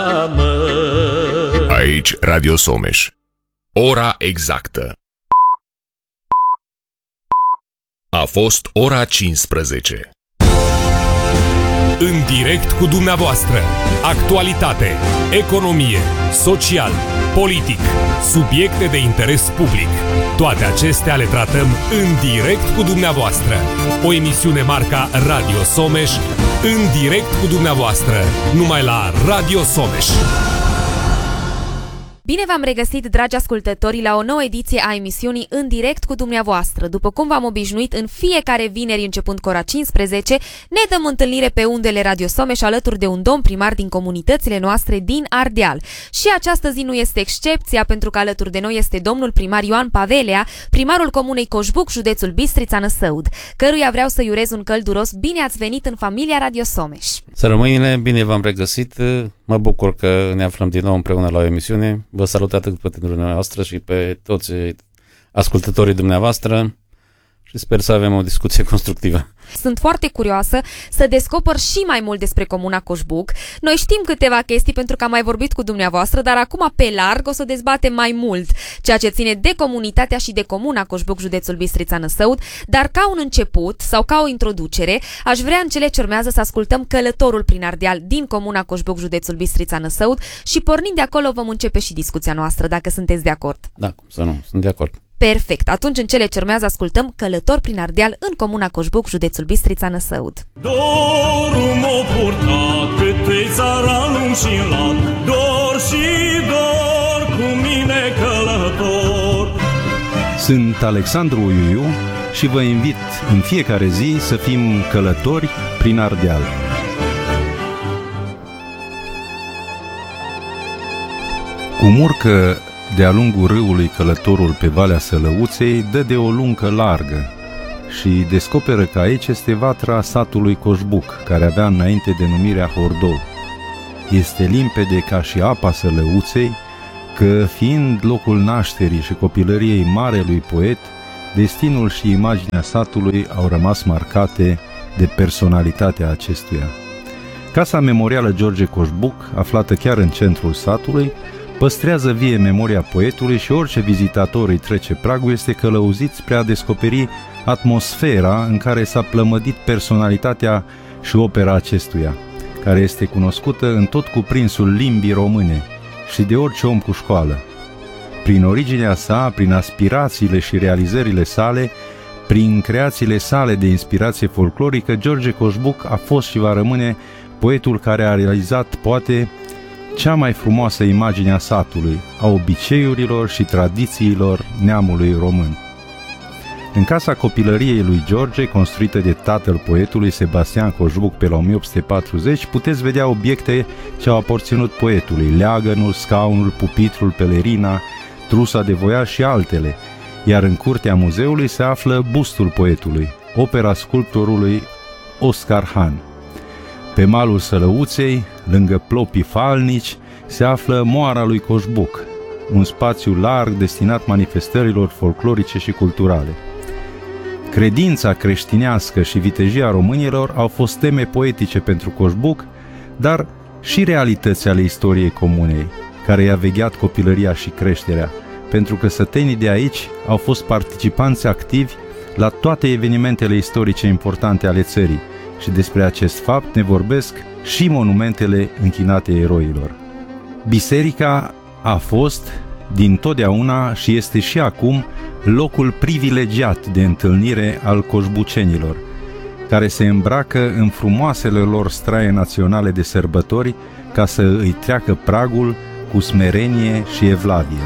mă. Aici Radio Someș. Ora exactă a fost ora 15. În direct cu dumneavoastră. Actualitate, economie, social, politic, subiecte de interes public. Toate acestea le tratăm în direct cu dumneavoastră. O emisiune marca Radio Someș, în direct cu dumneavoastră, numai la Radio Someș. Bine v-am regăsit, dragi ascultători, la o nouă ediție a emisiunii În direct cu dumneavoastră. După cum v-am obișnuit, în fiecare vineri, începând cu ora 15, ne dăm întâlnire pe undele Radio Someș alături de un domn primar din comunitățile noastre din Ardeal. Și această zi nu este excepția, pentru că alături de noi este domnul primar Ioan Pavelea, primarul comunei Coșbuc, județul Bistrița Năsăud, căruia vreau să-i urez un călduros bine ați venit în familia Radio Someș. Să rămâine, bine v-am regăsit. Mă bucur că ne aflăm din nou împreună la o emisiune. Vă salut atât pe dumneavoastră și pe toți ascultătorii dumneavoastră și sper să avem o discuție constructivă. Sunt foarte curioasă să descoper și mai mult despre comuna Coșbuc. Noi știm câteva chestii pentru că am mai vorbit cu dumneavoastră, dar acum pe larg o să dezbatem mai mult ceea ce ține de comunitatea și de comuna Coșbuc, județul Bistrița Năsăud, dar ca un început sau ca o introducere, aș vrea în cele ce urmează să ascultăm călătorul prin Ardeal din comuna Coșbuc, județul Bistrița Năsăud și pornind de acolo vom începe și discuția noastră, dacă sunteți de acord. Da, cum să nu, sunt de acord. Perfect. Atunci, în cele ce urmează, ascultăm Călător prin Ardeal în comuna Coșbuc, județul Bistrița Năsăud. Dorul m-a purtat câte țara lung și lat, dor și dor cu mine călător. Sunt Alexandru Uiuiu și vă invit în fiecare zi să fim călători prin Ardeal. Cum urcă de-a lungul râului călătorul pe Valea Sălăuței, dă de o lungă largă și descoperă că aici este vatra satului Coșbuc, care avea înainte denumirea Hordou. Este limpede ca și apa Sălăuței că, fiind locul nașterii și copilăriei marelui poet, destinul și imaginea satului au rămas marcate de personalitatea acestuia. Casa memorială George Coșbuc, aflată chiar în centrul satului, păstrează vie memoria poetului și orice vizitator îi trece pragul este călăuzit spre a descoperi atmosfera în care s-a plămădit personalitatea și opera acestuia, care este cunoscută în tot cuprinsul limbii române și de orice om cu școală. Prin originea sa, prin aspirațiile și realizările sale, prin creațiile sale de inspirație folclorică, George Coșbuc a fost și va rămâne poetul care a realizat, poate, cea mai frumoasă imagine a satului, a obiceiurilor și tradițiilor neamului român. În casa copilăriei lui George, construită de tatăl poetului Sebastian Coșbuc pe la 1840, puteți vedea obiecte ce au aparținut poetului: leagănul, scaunul, pupitrul, pelerina, trusa de voiaj și altele, iar în curtea muzeului se află bustul poetului, opera sculptorului Oscar Han. Pe malul Sălăuței, lângă plopii falnici, se află moara lui Coșbuc, un spațiu larg destinat manifestărilor folclorice și culturale. Credința creștinească și vitejia românilor au fost teme poetice pentru Coșbuc, dar și realități ale istoriei comunei, care i-a vegheat copilăria și creșterea, pentru că sătenii de aici au fost participanți activi la toate evenimentele istorice importante ale țării, și despre acest fapt ne vorbesc și monumentele închinate eroilor. Biserica a fost dintotdeauna și este și acum locul privilegiat de întâlnire al coșbucenilor, care se îmbracă în frumoasele lor straie naționale de sărbători ca să îi treacă pragul cu smerenie și evlavie.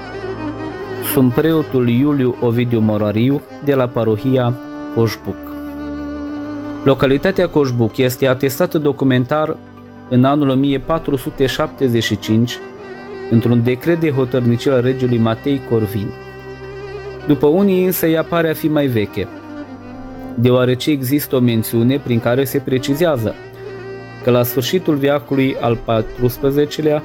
Sunt preotul Iuliu Ovidiu Morariu de la parohia Coșbuc. Localitatea Coșbuc este atestată documentar în anul 1475 într-un decret de hotărnicie al regelui Matei Corvin. După unii însă ea pare a fi mai veche, deoarece există o mențiune prin care se precizează că la sfârșitul veacului al XIV-lea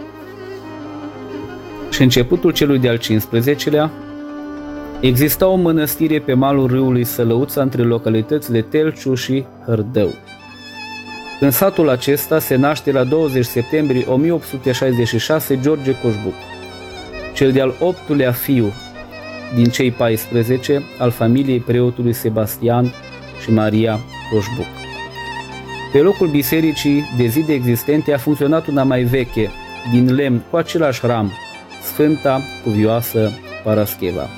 și începutul celui de-al XV-lea exista o mănăstire pe malul râului Sălăuța între localitățile Telciu și Hărdău. În satul acesta se naște la 20 septembrie 1866 George Coșbuc, cel de-al 8-lea fiu din cei 14 al familiei preotului Sebastian și Maria Coșbuc. Pe locul bisericii de zid existente a funcționat una mai veche, din lemn, cu același ram, Sfânta Cuvioasă Parascheva.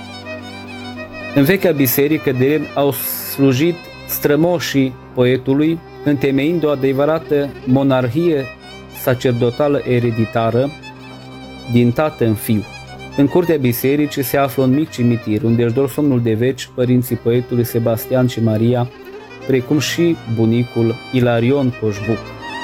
În vechea biserică de lemn au slujit strămoșii poetului, întemeind o adevărată monarhie sacerdotală ereditară din tată în fiu. În curtea bisericii se află un mic cimitir, unde își dor somnul de veci părinții poetului Sebastian și Maria, precum și bunicul Ilarion Coșbuc.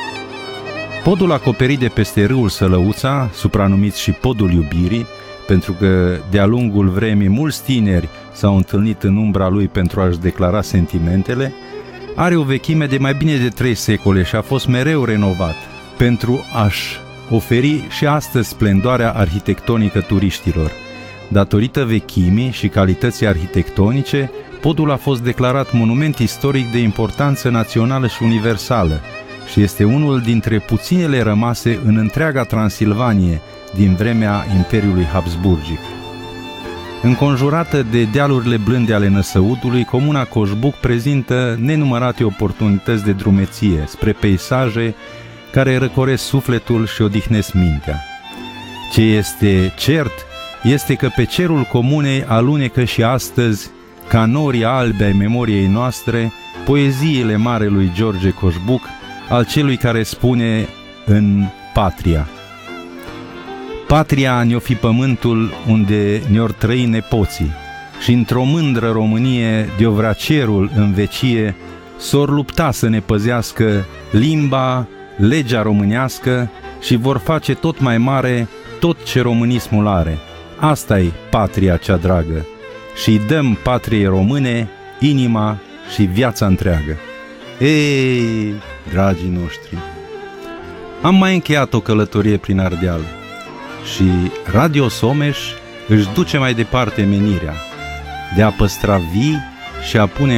Podul acoperit de peste râul Sălăuța, supranumit și Podul Iubirii, pentru că de-a lungul vremii mulți tineri s-au întâlnit în umbra lui pentru a-și declara sentimentele, are o vechime de mai bine de 3 secole și a fost mereu renovat pentru a-și oferi și astăzi splendoarea arhitectonică turiștilor. Datorită vechimii și calității arhitectonice, podul a fost declarat monument istoric de importanță națională și universală și este unul dintre puținele rămase în întreaga Transilvanie din vremea Imperiului Habsburgic. Înconjurată de dealurile blânde ale Năsăudului, comuna Coșbuc prezintă nenumărate oportunități de drumeție spre peisaje care răcoresc sufletul și odihnesc mintea. Ce este cert este că pe cerul comunei alunecă și astăzi, ca norii albi ai memoriei noastre, poeziile marelui George Coșbuc, al celui care spune în Patria: Patria ne-o fi pământul unde ne-or trăi nepoții și într-o mândră Românie de-o vrea cerul în vecie, s-or lupta să ne păzească limba, legea românească și vor face tot mai mare tot ce românismul are. Asta-i patria cea dragă și dăm patriei române inima și viața întreagă. Ei, dragii noștri, am mai încheiat o călătorie prin Ardeal și Radio Someș își duce mai departe menirea de a păstra vii și a pune